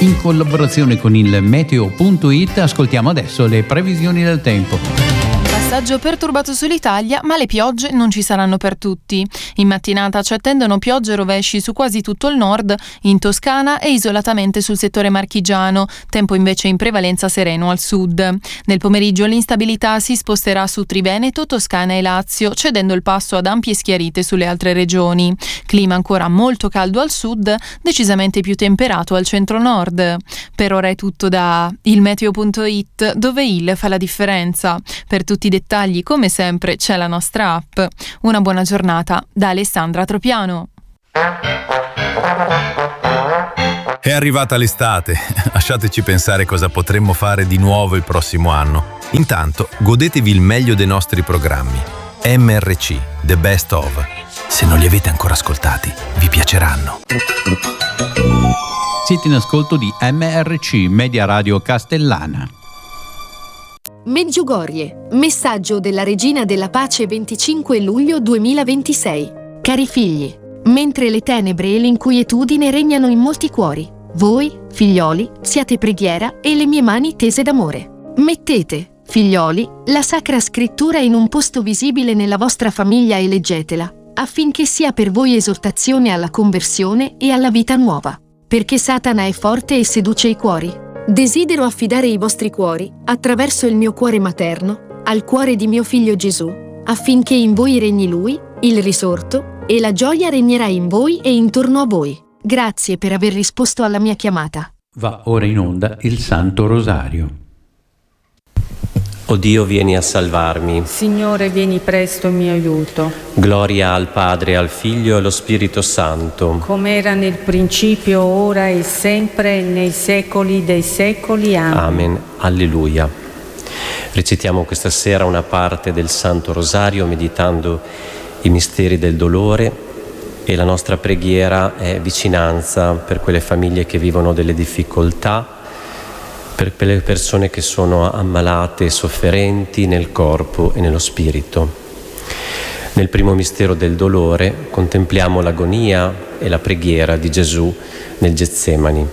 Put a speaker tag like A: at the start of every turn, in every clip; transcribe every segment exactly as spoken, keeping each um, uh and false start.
A: in collaborazione con il meteo punto it. Ascoltiamo adesso le previsioni del tempo.
B: Passaggio perturbato sull'Italia, ma le piogge non ci saranno per tutti. In mattinata ci attendono piogge e rovesci su quasi tutto il nord, in Toscana e isolatamente sul settore marchigiano, tempo invece in prevalenza sereno al sud. Nel pomeriggio l'instabilità si sposterà su Triveneto, Toscana e Lazio, cedendo il passo ad ampie schiarite sulle altre regioni. Clima ancora molto caldo al sud, decisamente più temperato al centro-nord. Per ora è tutto da il meteo punto it, dove il fa la differenza. Per tutti i dettagli, come sempre, c'è la nostra app. Una buona giornata da Alessandra Tropiano.
C: È arrivata l'estate, lasciateci pensare cosa potremmo fare di nuovo il prossimo anno. Intanto, godetevi il meglio dei nostri programmi. M R C, The Best Of. Se non li avete ancora ascoltati, vi piaceranno.
A: Siete in ascolto di M R C, Media Radio Castellana.
D: Medjugorje, messaggio della Regina della Pace venticinque luglio duemilaventisei. Cari figli, mentre le tenebre e l'inquietudine regnano in molti cuori, voi, figlioli, siate preghiera e le mie mani tese d'amore. Mettete, figlioli, la Sacra Scrittura in un posto visibile nella vostra famiglia e leggetela, affinché sia per voi esortazione alla conversione e alla vita nuova. Perché Satana è forte e seduce i cuori. Desidero affidare i vostri cuori, attraverso il mio cuore materno, al cuore di mio figlio Gesù, affinché in voi regni Lui, il risorto, e la gioia regnerà in voi e intorno a voi. Grazie per aver risposto alla mia chiamata.
A: Va ora in onda il Santo Rosario.
E: O Dio, vieni a salvarmi.
F: Signore, vieni presto in mio aiuto.
E: Gloria al Padre, al Figlio e allo Spirito Santo.
F: Come era nel principio, ora e sempre, nei secoli dei secoli. Amen.
E: Amen. Alleluia. Recitiamo questa sera una parte del Santo Rosario meditando i misteri del dolore, e la nostra preghiera è vicinanza per quelle famiglie che vivono delle difficoltà, per quelle persone che sono ammalate e sofferenti nel corpo e nello spirito. Nel primo mistero del dolore contempliamo l'agonia e la preghiera di Gesù nel Getsemani.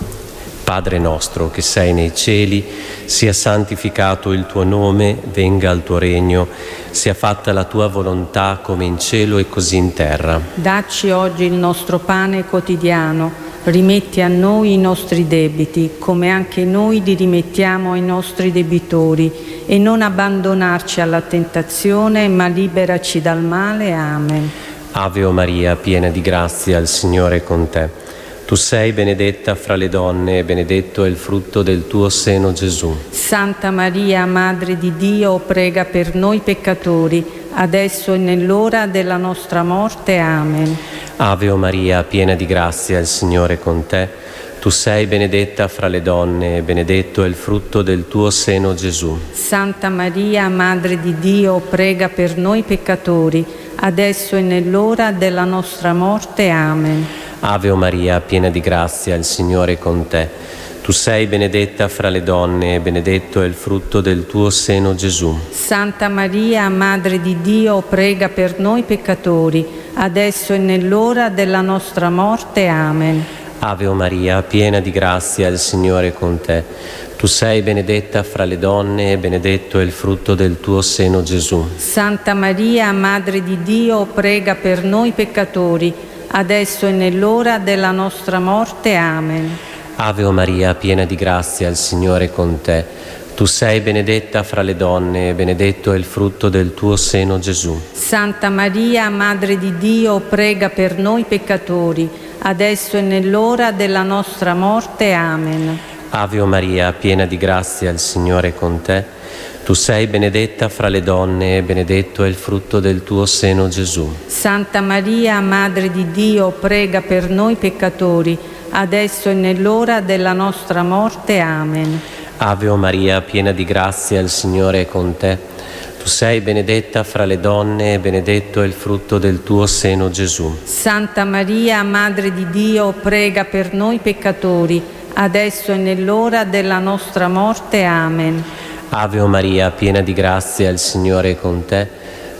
E: Padre nostro che sei nei cieli, sia santificato il tuo nome, venga il tuo regno, sia fatta la tua volontà come in cielo e così in terra.
F: Dacci oggi il nostro pane quotidiano. Rimetti a noi i nostri debiti, come anche noi li rimettiamo ai nostri debitori, e non abbandonarci alla tentazione, ma liberaci dal male. Amen.
E: Ave o Maria, piena di grazia, il Signore è con te. Tu sei benedetta fra le donne, e benedetto è il frutto del tuo seno, Gesù.
F: Santa Maria, Madre di Dio, prega per noi peccatori, adesso e nell'ora della nostra morte. Amen.
E: Ave o Maria, piena di grazia, il Signore è con te. Tu sei benedetta fra le donne, e benedetto è il frutto del tuo seno, Gesù.
F: Santa Maria, Madre di Dio, prega per noi peccatori, adesso e nell'ora della nostra morte. Amen.
E: Ave o Maria, piena di grazia, il Signore è con te. Tu sei benedetta fra le donne, e benedetto è il frutto del tuo seno, Gesù.
F: Santa Maria, Madre di Dio, prega per noi peccatori, adesso e nell'ora della nostra morte. Amen.
E: Ave o Maria, piena di grazia, il Signore è con te. Tu sei benedetta fra le donne, e benedetto è il frutto del tuo seno, Gesù.
F: Santa Maria, Madre di Dio, prega per noi peccatori, adesso e nell'ora della nostra morte. Amen.
E: Ave o Maria, piena di grazia, il Signore è con te. Tu sei benedetta fra le donne, e benedetto è il frutto del tuo seno, Gesù.
F: Santa Maria, Madre di Dio, prega per noi peccatori, adesso e nell'ora della nostra morte. Amen.
E: Ave o Maria, piena di grazia, il Signore è con te. Tu sei benedetta fra le donne, e benedetto è il frutto del tuo seno, Gesù.
F: Santa Maria, Madre di Dio, prega per noi peccatori, adesso e nell'ora della nostra morte. Amen.
E: Ave o Maria, piena di grazia, il Signore è con te. Tu sei benedetta fra le donne, e benedetto è il frutto del tuo seno, Gesù.
F: Santa Maria, Madre di Dio, prega per noi peccatori, adesso e nell'ora della nostra morte. Amen.
E: Ave o Maria, piena di grazia, il Signore è con te.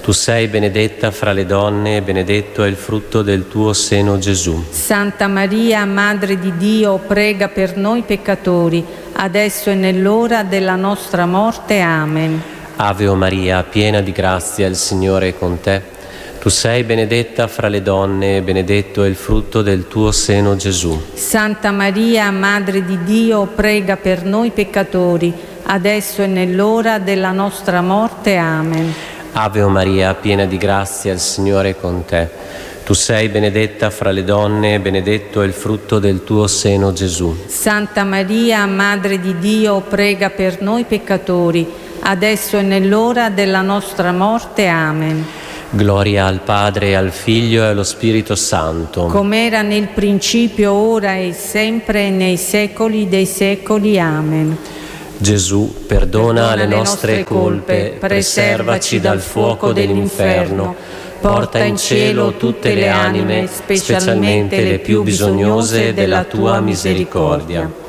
E: Tu sei benedetta fra le donne e benedetto è il frutto del tuo seno, Gesù.
F: Santa Maria, Madre di Dio, prega per noi peccatori, adesso e nell'ora della nostra morte. Amen.
E: Ave o Maria, piena di grazia, il Signore è con te. Tu sei benedetta fra le donne e benedetto è il frutto del tuo seno, Gesù.
F: Santa Maria, Madre di Dio, prega per noi peccatori, adesso e nell'ora della nostra morte. Amen.
E: Ave o Maria, piena di grazia, il Signore è con te. Tu sei benedetta fra le donne e benedetto è il frutto del tuo seno, Gesù.
F: Santa Maria, Madre di Dio, prega per noi peccatori, adesso e nell'ora della nostra morte. Amen.
E: Gloria al Padre, al Figlio e allo Spirito Santo.
F: Come era nel principio, ora e sempre, e nei secoli dei secoli. Amen.
E: Gesù, perdona, perdona le nostre colpe, preservaci dal fuoco dell'inferno, porta in cielo tutte le anime, specialmente le più bisognose della tua misericordia.